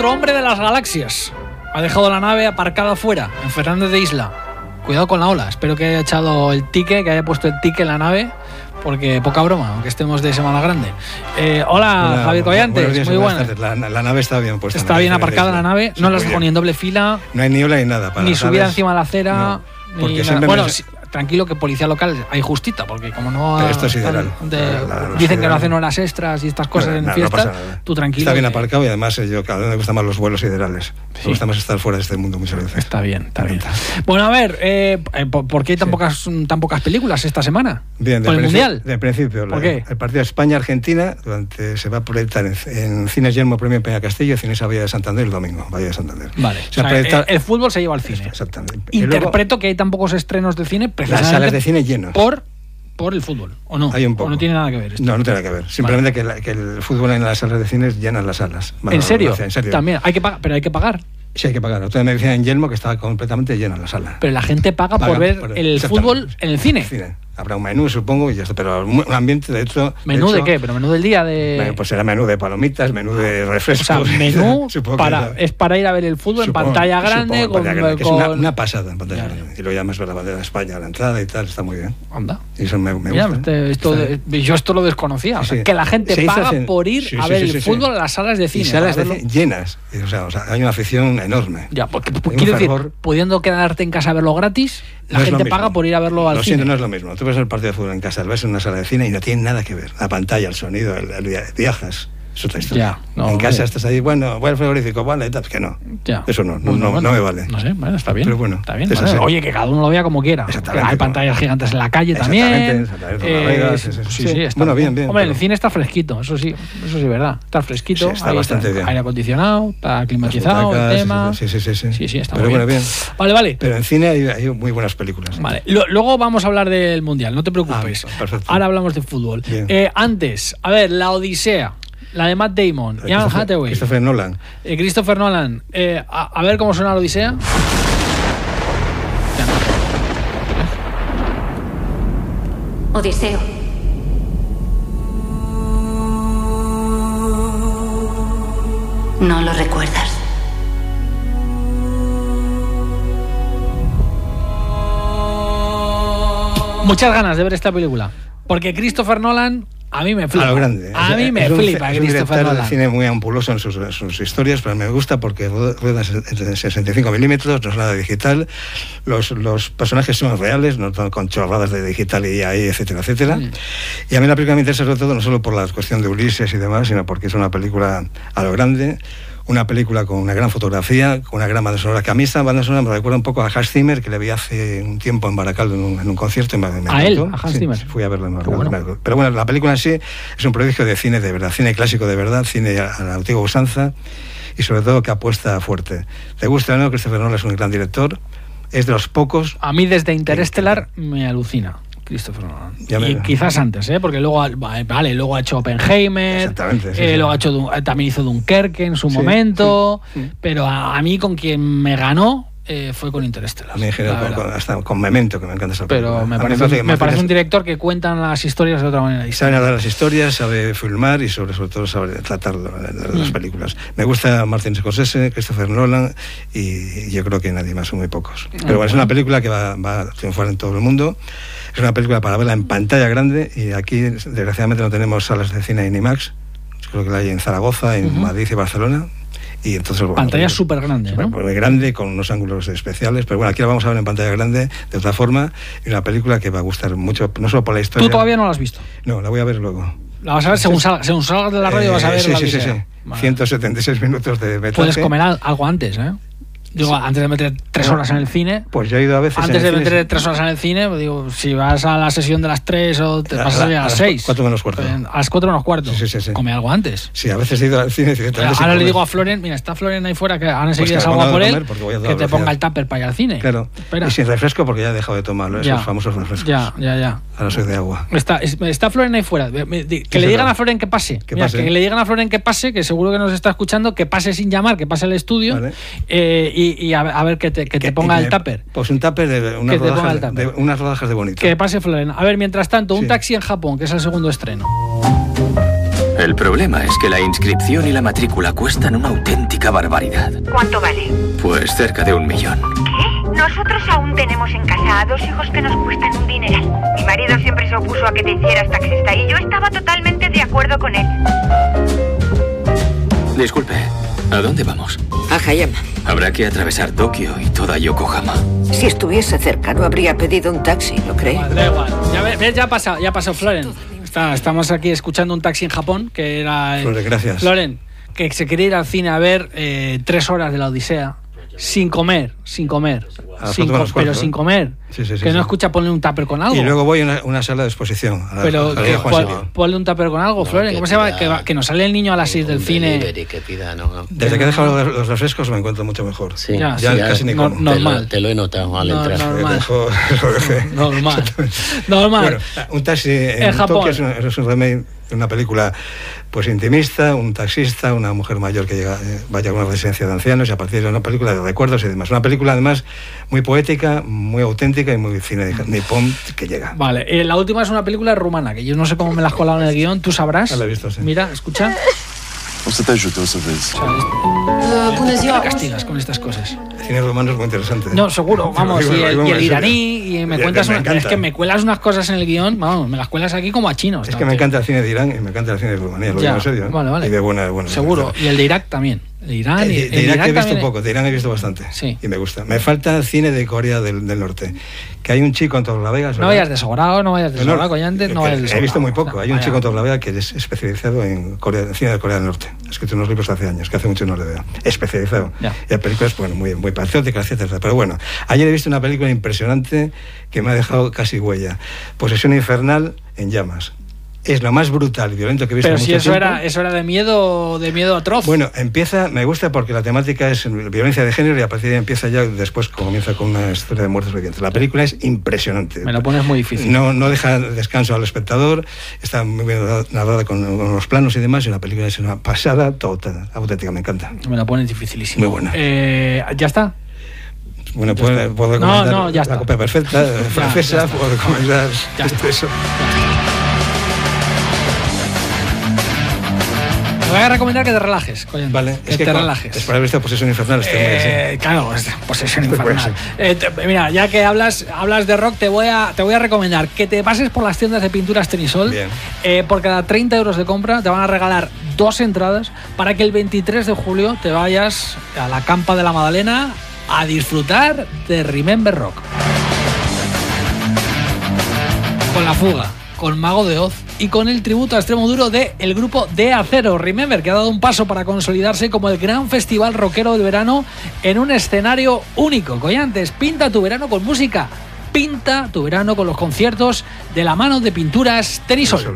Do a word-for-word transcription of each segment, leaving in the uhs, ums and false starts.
otro hombre de las galaxias ha dejado la nave aparcada afuera, en Fernández de Isla. Cuidado con la ola, espero que haya echado el ticket, que haya puesto el ticket en la nave, porque poca broma, aunque estemos de Semana Grande. Eh, hola, hola, Javier Collantes, días, muy buenas. La, la nave está bien puesta. Está bien aparcada la nave, no las dejo ni en doble fila. No hay ni ola ni nada. Para ni subida encima de la acera, no, ni nada. Bueno, si, tranquilo que policía local hay justita, porque como no... Pero esto es ideal. De, la, la, la, dicen que no hacen horas extras y estas cosas no, en no, fiestas, no tú tranquilo. Está bien que... aparcado y además yo cada vez me gustan más los vuelos siderales. Sí. Me gusta más estar fuera de este mundo muchas veces. Está bien, está bien. Bueno, a ver, eh, ¿por qué hay tan, sí. pocas, tan pocas películas esta semana? Bien, ¿Por el Mundial? De principio. ¿Por la, qué? El partido España-Argentina durante, se va a proyectar en, en Cines Yelmo Premio Peña Castillo y Cines Bahía de Santander el domingo. Bahía de Santander. Vale. O sea, proyectar... el, el fútbol se lleva al cine. Exactamente. Interpreto luego, que hay tan pocos estrenos de cine las salas de cine llenos. Por, por el fútbol, ¿o no? Hay un poco. ¿O no tiene nada que ver esto? No, no tiene nada que ver. Simplemente vale. que, la, que el fútbol en las salas de cine llenan las salas. Bueno, ¿En serio? En serio. También, hay que pagar, pero hay que pagar. Sí, hay que pagar. Otra vez me decían en Yelmo que estaba completamente llena la sala. Pero la gente paga, paga por ver por el, el fútbol en el cine. cine. Habrá un menú, supongo, y ya está, pero un ambiente, de hecho... ¿Menú de, de hecho, qué? ¿Pero menú del día? de Pues será menú de palomitas, menú de refrescos. O sea, menú para, es para ir a ver el fútbol supongo, en pantalla grande. Supongo, con, pantalla grande, con... Que es una, una pasada en pantalla ya, grande. Y lo llamas ver la bandera de España a la entrada y tal, está muy bien. Anda. Y eso me, me Mira, gusta. Este, esto de, yo esto lo desconocía. Sí, o sea, sí. Que la gente Se paga hace, por ir sí, a sí, ver sí, el sí, fútbol sí. a las salas de cine. Y salas de cine llenas. O sea, o sea, hay una afición enorme. Ya, porque quiero decir, pudiendo quedarte en casa a verlo gratis, la no gente paga por ir a verlo al lo cine. Siento, no es lo mismo. Tú ves el partido de fútbol en casa, lo ves en una sala de cine y no tiene nada que ver. La pantalla, el sonido, el, el viajas. Es otra historia. Ya, no, en casa vale. estás ahí, bueno, voy al frigorífico, vale, tal, que no. Ya. Eso no, no, bueno, no, bueno, no me vale. No sé, bueno, está bien. Pero bueno, está bien. Vale. Oye, que cada uno lo vea como quiera. Hay pantallas gigantes en la calle también. Exactamente, eh, Vegas, sí, sí, sí, sí, está bueno, bien, bien. Hombre, pero... el cine está fresquito, eso sí, eso sí es verdad. Está fresquito, sí, está ahí bastante está, bien. Aire acondicionado, está climatizado butacas, el tema. Sí, sí, sí, sí. Sí, sí, está pero muy bueno, bien. bien. Vale, vale. Pero en cine hay, hay muy buenas películas. Vale. L- luego vamos a hablar del Mundial, no te preocupes. Ah, perfecto. Ahora hablamos de fútbol. Eh, antes, a ver, La Odisea. La de Matt Damon, eh, Ian Hathaway, Christopher Nolan. Eh, Christopher Nolan. Eh, a, a ver cómo suena La Odisea. Odiseo. ¿No lo recuerdas? Muchas ganas de ver esta película. Porque Christopher Nolan... A mí me flipa. A lo grande. A es, mí me es flipa un, Christopher es un Nolan. de cine muy ampuloso en sus, en sus historias, pero me gusta porque rueda en sesenta y cinco milímetros, no es nada digital. Los, los personajes son reales, no con chorradas de digital y ahí, etcétera, etcétera. Mm. Y a mí la película me interesa sobre todo no solo por la cuestión de Ulises y demás, sino porque es una película a lo grande. Una película con una gran fotografía, con una gran banda sonora, que a mí esta banda sonora me recuerda un poco a Hans Zimmer, que le vi hace un tiempo en Baracaldo en un, en un concierto. Y me, me ¿A él? ¿A Hans sí, Zimmer? Fui a verlo. En bueno. Pero bueno, la película en sí es un prodigio de cine de verdad, cine clásico de verdad, cine a la antigua usanza y sobre todo que apuesta fuerte. ¿Te gusta o no? Christopher Nolan es un gran director, es de los pocos... A mí desde Interestelar me alucina Christopher Nolan. Ya y me... quizás antes, ¿eh? Porque luego, vale, luego ha hecho Oppenheimer, Exactamente, sí, eh, sí. luego ha hecho, también hizo Dunkerque en su sí, momento, sí, sí. Pero a, a mí con quien me ganó eh, fue con Interestelar. A mí en general, con, hasta con Memento, que me encanta esa película. Pero me parece, me me parece un director que cuenta las historias de otra manera. Y sabe narrar las historias, sabe filmar y sobre, sobre todo sabe tratar las mm. películas. Me gusta Martin Scorsese, Christopher Nolan y yo creo que nadie más, son muy pocos. Pero bueno, bueno, es una película que va, va a triunfar en todo el mundo. Es una película para verla en pantalla grande y aquí desgraciadamente no tenemos salas de cine en IMAX. Creo que la hay en Zaragoza, en uh-huh. Madrid y Barcelona. Y entonces, bueno, pantalla súper grande, ¿no? Muy grande, con unos ángulos especiales, pero bueno, aquí la vamos a ver en pantalla grande de otra forma y una película que va a gustar mucho, no solo por la historia. ¿Tú todavía no la has visto? No, la voy a ver luego. ¿La vas a ver según salgas según salga de la radio? Eh, vas a ver sí, la sí, sí, sí. Vale. ciento setenta y seis minutos de metraje. Puedes comer algo antes, ¿eh? Digo, sí. Antes de meter tres horas en el cine. Pues yo he ido a veces. Antes de cine, meter sí. tres horas en el cine, digo, si vas a la sesión de las tres o te vas a salir a, a las seis. Cuatro menos cuarto. A las cuatro menos cuarto. Sí, sí, sí, sí. Come algo antes. Sí, a veces he ido al cine. Ahora, ahora le digo a Floren, mira, está Floren ahí fuera, que ahora enseguida pues salgo a por él, que te ponga el tupper para ir al cine. Claro. Espera. Y sin refresco porque ya he dejado de tomarlo, esos ya. famosos refrescos. Ya, ya, ya. Ahora soy de agua. Está, está Floren ahí fuera. Que le digan a Floren que pase. Que, mira, pase. que le digan a Floren que pase, que seguro que nos está escuchando, que pase sin llamar, que pase al estudio vale. eh, y, y a, a ver que te, que te ponga el tupper. Pues un tupper de unas, rodajas, de, de unas rodajas de bonito. Que pase Floren. A ver, mientras tanto, un sí. taxi en Japón, que es el segundo estreno. El problema es que la inscripción y la matrícula cuestan una auténtica barbaridad. ¿Cuánto vale? Pues cerca de un millón. ¿Qué? Nosotros aún tenemos en casa a dos hijos que nos cuestan un dineral. Mi marido siempre se opuso a que te hicieras taxista y yo estaba totalmente de acuerdo con él. Disculpe, ¿a dónde vamos? A Hayama. Habrá que atravesar Tokio y toda Yokohama. Si estuviese cerca, no habría pedido un taxi, ¿no cree? Da igual. Ya, ves, ya ha pasado, ya ha pasado, Floren. Está, estamos aquí escuchando un taxi en Japón, que era... El, Floren, gracias. Floren, que se quería ir al cine a ver eh, tres horas de la Odisea, sin comer, sin comer. Sin co cuatro, pero ¿no? sin comer. Sí, sí, sí, que no sí. escucha ponerle un tupper con algo. Y luego voy a una, una sala de exposición. A la, Pero a la que, Juan pon- Silva. ponle un tupper con algo, No, Floren. que ¿Cómo se llama? pida- Que, va- que nos sale el niño a las seis del Un cine. delivery que pida, no, no. Desde que he dejado los, los refrescos me encuentro mucho mejor. Sí, Ya, Ya sí, casi ni no- como. no. te, normal. lo, te lo he notado al No, entrar. no. Me normal. dejo- lo dejé. Normal. Normal. Bueno, un taxi en, En Japón. Tokio es un, es un remake de una película pues intimista, un taxista, una mujer mayor que llega, eh, vaya a una residencia de ancianos y a partir de una película de recuerdos y demás. Una película además muy poética, muy auténtica y muy cine de nipón que llega. Vale, eh, la última es una película rumana, que yo no sé cómo me la has colado en el guión, tú sabrás. Ah, la he visto, sí. Mira, escucha. On s'est ajouté au service. O sea, ¿qué me castigas con estas cosas? El cine rumano es muy interesante. No, seguro, vamos, Lo y digo- el, lo y digo el en serio. iraní, y me Y- cuentas me una, encanta. es que me cuelas unas cosas en el guión, vamos, me las cuelas aquí como a chinos. Es que me encanta el cine de Irán y me encanta el cine de Rumanía, lo Ya, digo en serio. ¿eh? vale, vale. Y de buena, de buena. Seguro, y el de Irak también. De Irán, Eh, y- de, el de Irak he visto también- poco, de Irán he visto bastante. Sí. Y me gusta. Me falta el cine de Corea del, del Norte. Que hay un chico en Torrelavega. No vayas desobrado, no vayas desobrado, Collantes, no vayas He desobrado. visto muy poco. Hay un Vaya. chico en Torrelavega que es especializado en, Corea, en cine de Corea del Norte. Ha escrito unos libros hace años, que hace mucho no le veo. Especializado. Ya. Y hay películas bueno, muy, muy patrióticas, etcétera. Pero bueno, ayer he visto una película impresionante que me ha dejado casi huella. Posesión infernal en llamas. Es lo más brutal y violento que he visto Pero en si mucho eso tiempo. era, eso era de miedo, de miedo atroz. Bueno, empieza, me gusta porque la temática es violencia de género y a partir de ahí empieza ya, después comienza con una historia de muertes vivientes. La película es impresionante. Me lo pones muy difícil. No, no deja descanso al espectador, está muy bien narrada con, con los planos y demás, y la película es una pasada total, auténtica, me encanta. Me lo pones dificilísimo. Muy buena. Eh, ¿Ya está? Bueno, puedo, puedo No, recomendar no, ya está. La copia perfecta, Ya, francesa, ya está. puedo recomendar Ya está. eso. Te voy a recomendar que te relajes, Collantes. Vale, que es que te con- relajes. Después de haber visto Posesión infernal, estoy muy Eh, así. claro, es posesión Esto puede infernal. Eh, te- mira, ya que hablas, hablas de rock, te voy, a, te voy a recomendar que te pases por las tiendas de pinturas Tenisol. Bien. Eh, por cada treinta euros de compra te van a regalar dos entradas para que el veintitrés de julio te vayas a la Campa de la Madalena a disfrutar de Remember Rock. Con La Fuga, con Mago de Oz y con el tributo a extremo duro de el grupo de Acero. Remember, que ha dado un paso para consolidarse como el gran festival rockero del verano en un escenario único. Collantes, pinta tu verano con música. Pinta tu verano con los conciertos de la mano de Pinturas Tenisol.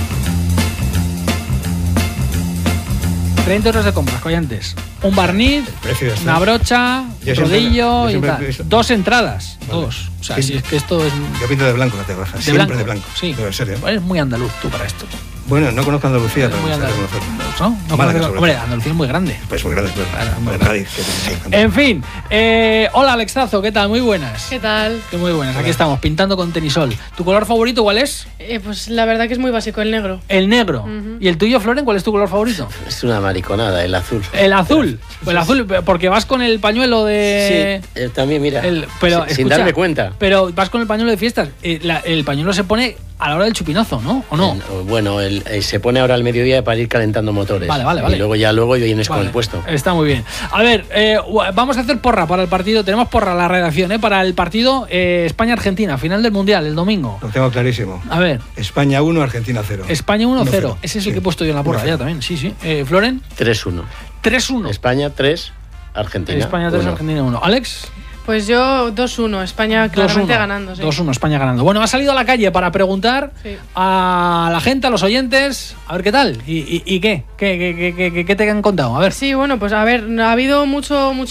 treinta euros de compras, Collantes. Un barniz, precio está. una brocha, Yo un siempre- rodillo yo y siempre tal. he visto- Dos entradas, Vale. dos. O sea, Sí. si es que esto es Yo pinto de blanco la terraza, de siempre blanco. de blanco. Sí. Pero en serio. Eres muy andaluz tú para esto. Bueno, no conozco Andalucía, pero Muy me gustaría andaluz. conocerla. ¿No? ¿No Málaga, conoces- sobre Hombre, todo. Andalucía es muy grande. Pues muy grande, claro. Claro, muy Bueno, grande. Cádiz, que sí, sí, En fin, eh, hola Alexazo, ¿qué tal? Muy buenas. ¿Qué tal? Qué muy buenas, aquí estamos, pintando con Tenisol. ¿Tu color favorito cuál es? Eh, pues la verdad que es muy básico, el negro. El negro. Ujú. ¿Y el tuyo, Floren, cuál es tu color favorito? Es una mariconada, el azul. El azul. Pues el azul, porque vas con el pañuelo de... Sí, eh, también, mira. El- pero, sin, sin escucha, darme cuenta. Pero vas con el pañuelo de fiestas. Eh, la- el pañuelo se pone a la hora del chupinazo, ¿no? ¿O no? Eh, Bueno, el- eh, se pone ahora al mediodía para ir calentando motores. Vale, vale, vale. Y luego ya luego vienes Vale, con el puesto. Está muy bien. A ver, eh, vamos a hacer porra para el partido. Tenemos porra la redacción, ¿eh? Para el partido eh, España-Argentina, final del Mundial, el domingo. Lo tengo clarísimo. A ver, España uno, Argentina cero. España uno cero. uno cero. Ese es el Sí. que he puesto yo en la porra uno ya cero. también. Sí, sí. Eh, Floren, tres uno. tres uno. España tres, Argentina. España tres, uno. Argentina uno. Alex, Pues yo dos uno, España dos claramente uno. ganando. Sí. dos uno, España ganando. Bueno, ha salido a la calle para preguntar Sí. a la gente, a los oyentes, a ver qué tal. ¿Y, y, y qué? ¿Qué, qué, qué, qué? ¿Qué te han contado? A ver. Sí, bueno, pues a ver, ha habido mucho, mucho